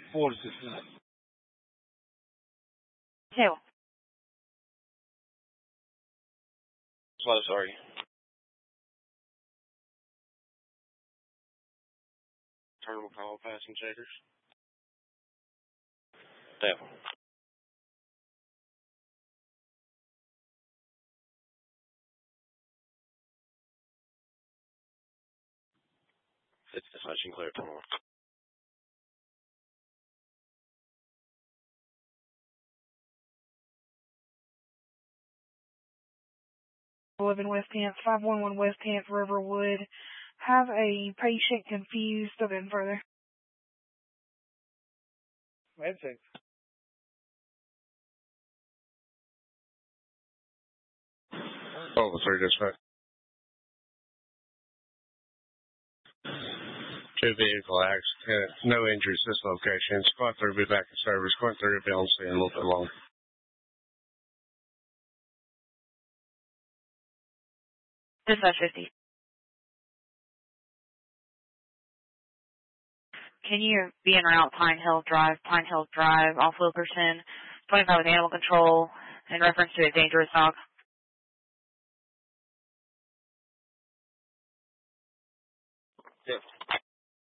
Ford assistant. Two. Slow, sorry. Terminal call, passing checkers. Devil. It's dispatching clear tomorrow. Live in West Hants, 511 West Hants, Riverwood. Have a patient confused, so then further. Medford. Over 3 dispatch. 2 vehicle accident, no injuries at this location. Squad 3 will be back in service. Squad 3 will be on scene a little bit longer. Dispatch 50. Can you be en route Pine Hill Drive, off Wilkerson, 25 with animal control, in reference to a dangerous dog?